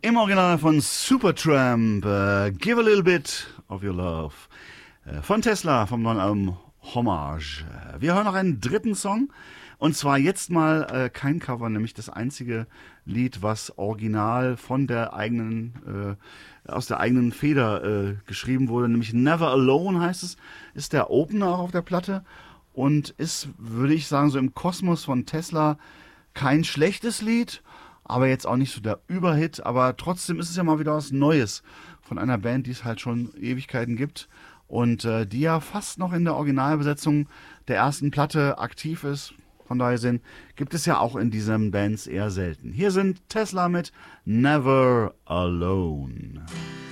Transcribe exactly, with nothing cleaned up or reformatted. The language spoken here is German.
Im Original von Supertramp, uh, Give a Little Bit of Your Love. Uh, von Tesla, vom neuen Album Hommage. Uh, wir hören noch einen dritten Song. Und zwar jetzt mal äh, kein Cover, nämlich das einzige Lied, was original von der eigenen, äh, aus der eigenen Feder äh, geschrieben wurde, nämlich Never Alone heißt es, ist der Opener auch auf der Platte und ist, würde ich sagen, so im Kosmos von Tesla kein schlechtes Lied, aber jetzt auch nicht so der Überhit, aber trotzdem ist es ja mal wieder was Neues von einer Band, die es halt schon Ewigkeiten gibt und äh, die ja fast noch in der Originalbesetzung der ersten Platte aktiv ist. Von daher sind, gibt es ja auch in diesen Bands eher selten. Hier sind Tesla mit Never Alone.